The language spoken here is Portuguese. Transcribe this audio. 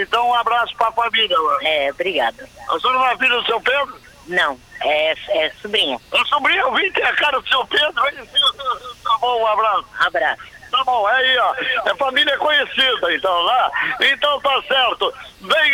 Então um abraço pra família, mano. Obrigada. A senhora não é filha do seu Pedro? Não, é sobrinha. É sobrinha, eu vi ter a cara do seu Pedro. Tá bom, um abraço. Abraço. Tá bom, é aí, ó. É família conhecida, então, lá. Então tá certo. Bem